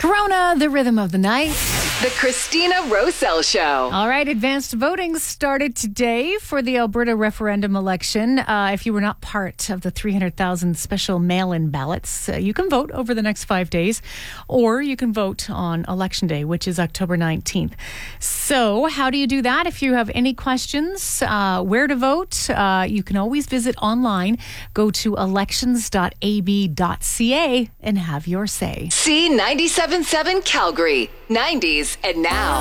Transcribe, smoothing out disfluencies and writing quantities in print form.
Corona, the rhythm of the night. The Christina Roselle Show. All right, advanced voting started today for the Alberta referendum election. If you were not part of the 300,000 special mail-in ballots, you can vote over the next 5 days, or you can vote on Election Day, which is October 19th. So how do you do that? If you have any questions, where to vote, you can always visit online. Go to elections.ab.ca and have your say. C97.7 Calgary, 90s and now.